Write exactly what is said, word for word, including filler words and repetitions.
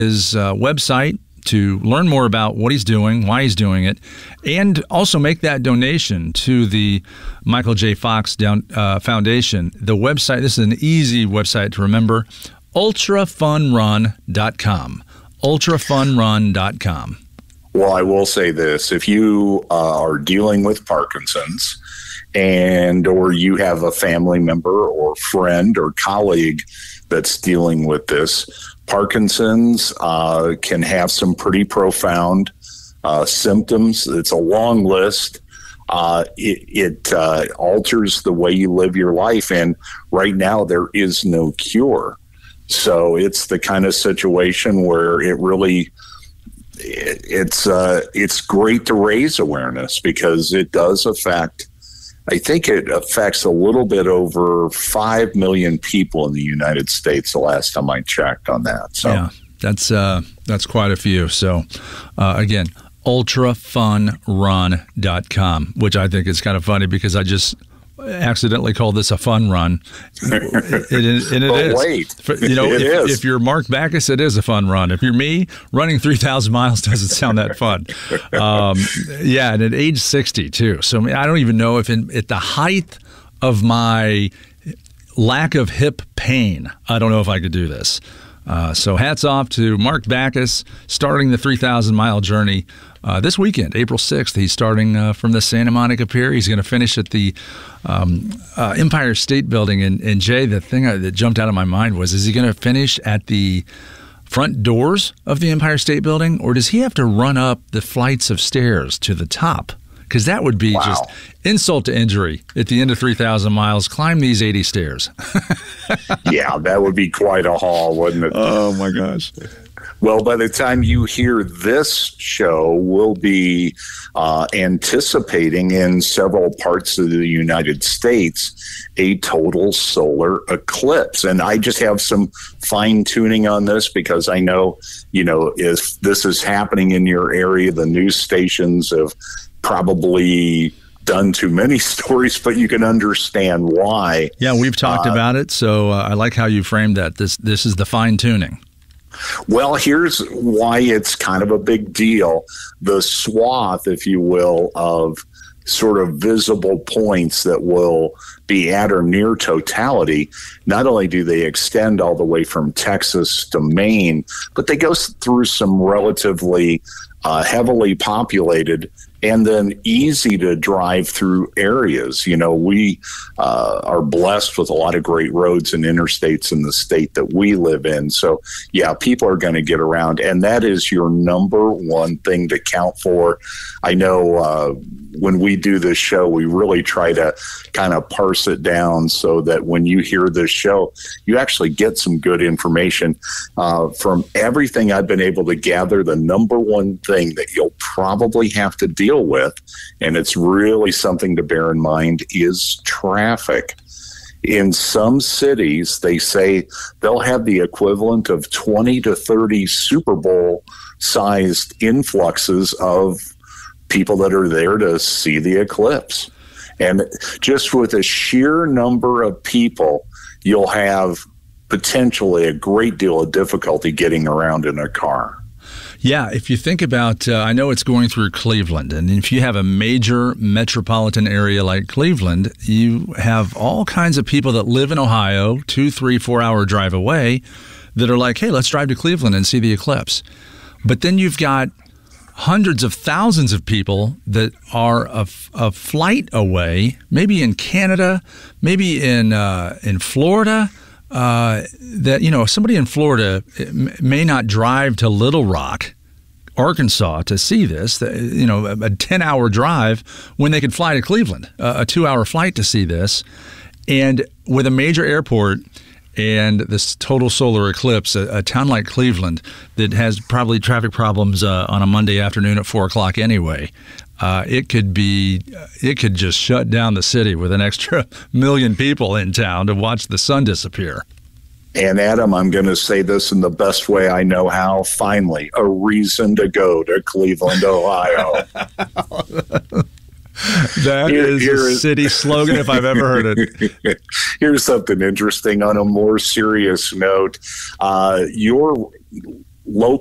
his uh, website to learn more about what he's doing, why he's doing it, and also make that donation to the Michael J. Fox down, uh, Foundation. The website, this is an easy website to remember, ultra fun run dot com. ultra fun run dot com. Well, I will say this. If you uh, are dealing with Parkinson's and or you have a family member or friend or colleague that's dealing with this, Parkinson's uh, can have some pretty profound uh, symptoms. It's a long list. Uh, it it uh, alters the way you live your life. And right now there is no cure. So it's the kind of situation where it really, it, it's uh, it's great to raise awareness because it does affect, I think it affects a little bit over five million people in the United States the last time I checked on that. So yeah, that's, uh, that's quite a few. So uh, again, ultra fun run dot com, which I think is kind of funny because I just accidentally called this a fun run. It, it, and it but is. Wait, For, you know, it if, is. if you're Mark Backus, it is a fun run. If you're me, running three thousand miles doesn't sound that fun. Um, yeah, and at age sixty, too. So I, mean, I don't even know if in, at the height of my lack of hip pain, I don't know if I could do this. Uh, so hats off to Mark Backus starting the three thousand mile journey uh, this weekend, April sixth. He's starting uh, from the Santa Monica Pier. He's going to finish at the um, uh, Empire State Building. And, and Jay, the thing that jumped out of my mind was, is he going to finish at the front doors of the Empire State Building, or does he have to run up the flights of stairs to the top? Because that would be wow. just insult to injury at the end of three thousand miles. Climb these eighty stairs. Yeah, that would be quite a haul, wouldn't it? Oh, my gosh. Well, by the time you hear this show, we'll be uh, anticipating in several parts of the United States a total solar eclipse. And I just have some fine tuning on this because I know, you know, if this is happening in your area, the news stations have probably done too many stories, but you can understand why. Yeah, we've talked uh, about it. So uh, I like how you framed that. This this is the fine tuning. Well, here's why it's kind of a big deal. The swath, if you will, of sort of visible points that will be at or near totality, not only do they extend all the way from Texas to Maine, but they go through some relatively uh, heavily populated and then easy to drive through areas. You know, we uh, are blessed with a lot of great roads and interstates in the state that we live in. So, yeah, people are going to get around, and that is your number one thing to count for. I know uh, when we do this show, we really try to kind of parse it down so that when you hear this show, you actually get some good information. Uh, from everything I've been able to gather, the number one thing that you'll probably have to deal with, and it's really something to bear in mind, is traffic. In some cities, they say they'll have the equivalent of twenty to thirty Super Bowl sized influxes of people that are there to see the eclipse. And just with a sheer number of people, you'll have potentially a great deal of difficulty getting around in a car. Yeah, if you think about, uh, I know it's going through Cleveland, and if you have a major metropolitan area like Cleveland, you have all kinds of people that live in Ohio, two, three, four hour drive away, that are like, hey, let's drive to Cleveland and see the eclipse. But then you've got hundreds of thousands of people that are a, a flight away, maybe in Canada, maybe in uh, in Florida. Uh, that, you know, somebody in Florida may not drive to Little Rock, Arkansas to see this, you know, a ten hour drive when they could fly to Cleveland, a two hour flight to see this. And with a major airport and this total solar eclipse, a, a town like Cleveland that has probably traffic problems uh, on a Monday afternoon at four o'clock anyway, Uh, it could be, it could just shut down the city with an extra million people in town to watch the sun disappear. And Adam, I'm going to say this in the best way I know how. Finally, a reason to go to Cleveland, Ohio. That here, is here a is, city slogan if I've ever heard it. Here's something interesting on a more serious note. Uh, your local